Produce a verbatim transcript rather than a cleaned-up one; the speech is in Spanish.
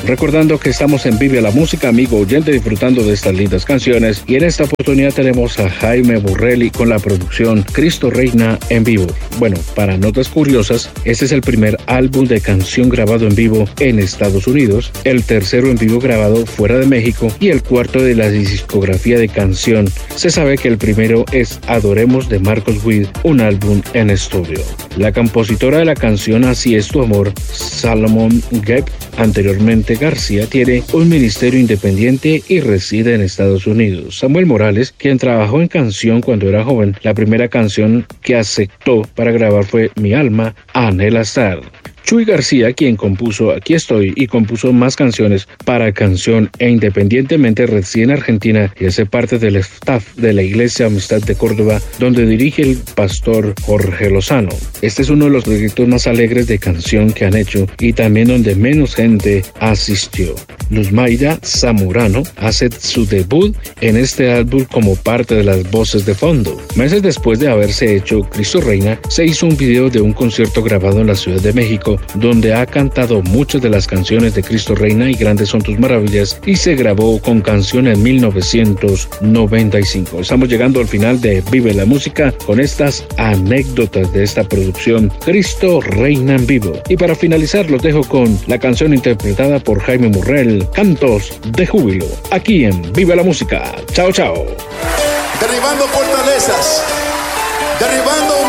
Recordando que estamos en Vive la Música, amigo oyente, disfrutando de estas lindas canciones. Y en esta oportunidad tenemos a Jaime Borrelli con la producción Cristo Reina en vivo. Bueno, para notas curiosas, este es el primer álbum de canción grabado en vivo en Estados Unidos, el tercero en vivo grabado fuera de México y el cuarto de la discografía de canción. Se sabe que el primero es Adoremos de Marcos Witt, un álbum en estudio. La compositora de la canción Así es tu amor, Salomón Gebb, anteriormente García, tiene un ministerio independiente y reside en Estados Unidos. Samuel Morales, quien trabajó en canción cuando era joven, la primera canción que aceptó para grabar fue Mi alma anhela estar. Chuy García, quien compuso Aquí estoy y compuso más canciones para canción e independientemente reside en Argentina y hace parte del staff de la Iglesia Amistad de Córdoba, donde dirige el pastor Jorge Lozano. Este es uno de los proyectos más alegres de canción que han hecho y también donde menos gente asistió. Luz Mayra Zamorano hace su debut en este álbum como parte de las voces de fondo. Meses después de haberse hecho Cristo Reina, se hizo un video de un concierto grabado en la Ciudad de México, donde ha cantado muchas de las canciones de Cristo Reina y Grandes son tus maravillas, y se grabó con canción en mil novecientos noventa y cinco. Estamos llegando al final de Vive la Música con estas anécdotas de esta producción Cristo Reina en vivo. Y para finalizar los dejo con la canción interpretada por Jaime Morrell, Cantos de Júbilo, aquí en Vive la Música. Chao, chao. Derribando fortalezas, derribando